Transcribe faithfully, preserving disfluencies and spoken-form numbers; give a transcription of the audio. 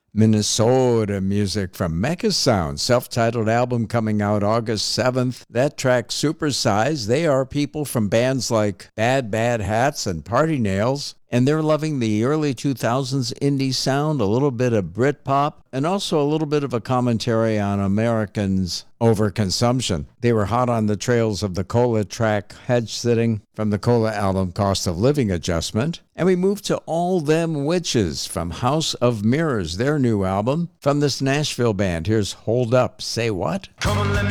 Minnesota music from Mecca Sound, self-titled album coming out August seventh. That track, Supersize. They are people from bands like Bad Bad Hats and Party Nails, and they're loving the early two thousands indie sound, a little bit of Britpop, and also a little bit of a commentary on Americans' overconsumption. They were hot on the trails of the Cola track Hedge Sitting from the Cola album Cost of Living Adjustment. And we moved to All Them Witches from House of Mirrors, their new album from this Nashville band. Here's Hold Up, Say What? Come on, let me